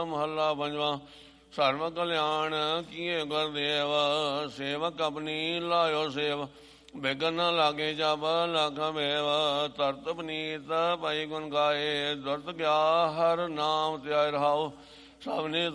ਮਹੱਲਾ ਪੰਜਵਾਂ। ਸਰਬ ਕਲਿਆਣ ਕੀਏ ਗੁਰਦੇਵ, ਸੇਵਕ ਆਪਣੀ ਲਾਇਓ ਸੇਵ। ਬਿਗਨ ਨ ਲਾਗੇ ਜਪ ਲਖ ਮੇਵ, ਤਰਤ ਪਨੀਤ ਭਾਈ ਗੁਣ ਗਾਏ। ਦੁਰਤ ਗਿਆ ਹਰ ਨਾਮ ਧਿਆਇ ਰਹਾਓ। ਸਭ ਨੇ